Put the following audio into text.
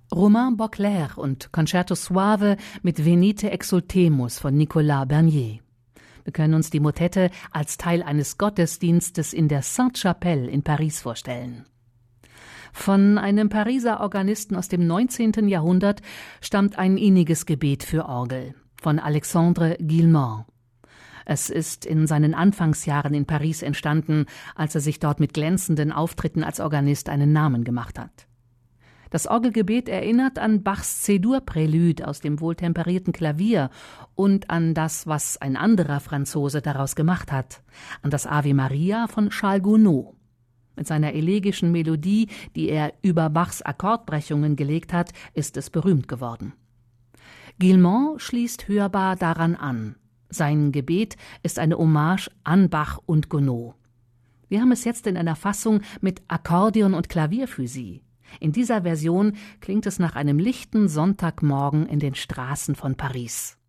Romain Beauclerc und Concerto Suave mit Venite exultemus von Nicolas Bernier. Wir können uns die Motette als Teil eines Gottesdienstes in der Sainte-Chapelle in Paris vorstellen. Von einem Pariser Organisten aus dem 19. Jahrhundert stammt ein inniges Gebet für Orgel von Alexandre Guilmant. Es ist in seinen Anfangsjahren in Paris entstanden, als er sich dort mit glänzenden Auftritten als Organist einen Namen gemacht hat. Das Orgelgebet erinnert an Bachs C-Dur-Prälude aus dem wohltemperierten Klavier und an das, was ein anderer Franzose daraus gemacht hat, an das Ave Maria von Charles Gounod. Mit seiner elegischen Melodie, die er über Bachs Akkordbrechungen gelegt hat, ist es berühmt geworden. Guilmant schließt hörbar daran an. Sein Gebet ist eine Hommage an Bach und Gounod. Wir haben es jetzt in einer Fassung mit Akkordeon und Klavier für Sie. In dieser Version klingt es nach einem lichten Sonntagmorgen in den Straßen von Paris.